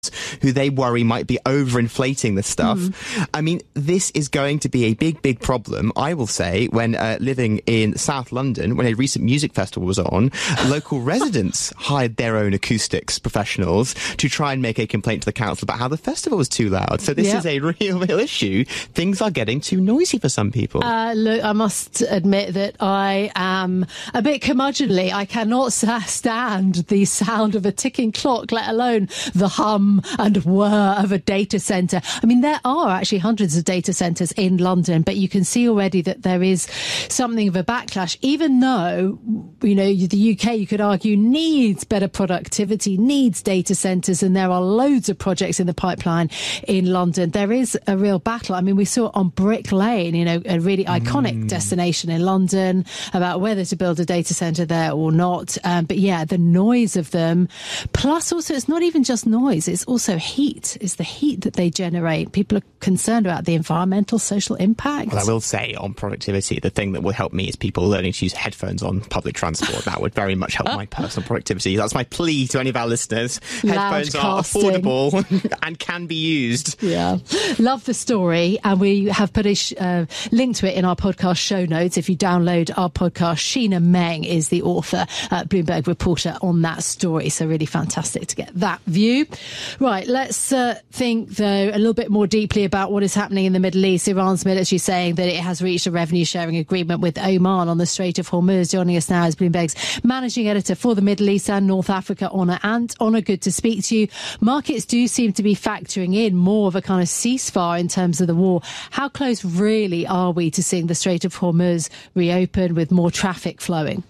who they worry might be overinflating the stuff. I mean, this is going to be a big, big problem, I will say, when living in South London, when a recent music festival was on, local residents hired their own acoustics professionals to try and make a complaint to the council about how the festival was too loud. So this is a real issue. Things are getting too noisy for some people. Look, I must admit that I am a bit curmudgeonly. I cannot stand the sound of a ticking clock, let alone the hum and whir of a data centre. I mean, there are actually hundreds of data centres in London, but you can see already that there is something of a backlash, even though, you know, the UK, you could argue, needs better productivity, needs data centres, and there are loads of projects in the pipeline in London. There is a real battle. I mean, we saw it on Brick Lane, you know, a really iconic destination in London, about whether to build a data centre there or not. But yeah, the noise of them, plus also it's not even just noise, it's also heat. It's the heat that they generate. People are concerned about the environmental, social impact. Well, I will say on productivity, the thing that will help me is people learning to use headphones on public transport. That would very much help my personal productivity. That's my plea to any of our listeners. Headphones are affordable and can be used. Yeah. Love the story. And we have put a link to it in our podcast show notes. If you download our podcast, Sheena Meng is the author, Bloomberg reporter on that story. So really fantastic to get that view. Right, let's think, though, a little bit more deeply about what is happening in the Middle East. Iran's military saying that it has reached a revenue-sharing agreement with Oman on the Strait of Hormuz. Joining us now is Bloomberg's managing editor for the Middle East and North Africa, Honor Ant. Honor, good to speak to you. Markets do seem to be factoring in more of a kind of ceasefire in terms of the war. How close really are we to seeing the Strait of Hormuz reopen with more traffic flowing?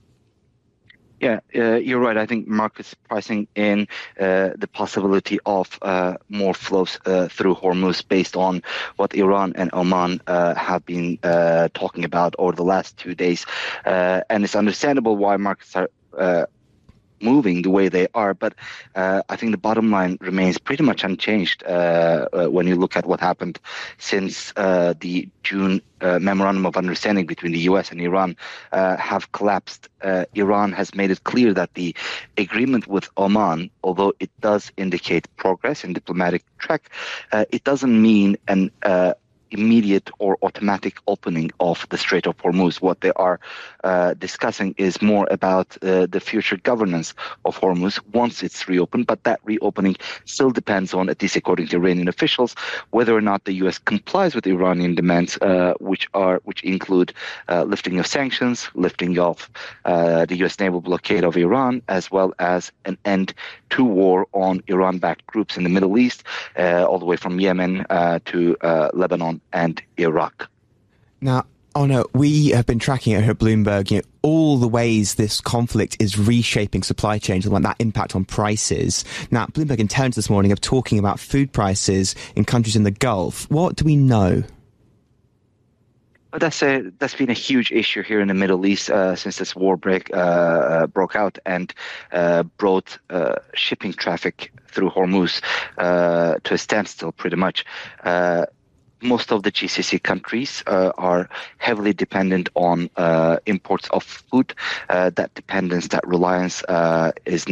Yeah, you're right. I think markets pricing in the possibility of more flows through Hormuz based on what Iran and Oman have been talking about over the last 2 days. And it's understandable why markets are moving the way they are, but I think the bottom line remains pretty much unchanged when you look at what happened since the June memorandum of understanding between the US and Iran have collapsed. Iran has made it clear that the agreement with Oman, although it does indicate progress in diplomatic track, it doesn't mean an immediate or automatic opening of the Strait of Hormuz. What they are discussing is more about the future governance of Hormuz once it's reopened, but that reopening still depends on, at least according to Iranian officials, whether or not the U.S. complies with Iranian demands, which include lifting of sanctions, lifting of the U.S. naval blockade of Iran, as well as an end to war on Iran-backed groups in the Middle East, all the way from Yemen to Lebanon and Iraq. Now, Honor, we have been tracking it here at Bloomberg, you know, all the ways this conflict is reshaping supply chains and that impact on prices. Now, Bloomberg Intelligence this morning are talking about food prices in countries in the Gulf. What do we know? That's been a huge issue here in the Middle East since this war broke out and brought shipping traffic through Hormuz to a standstill, pretty much. Most of the GCC countries are heavily dependent on imports of food. That dependence, that reliance is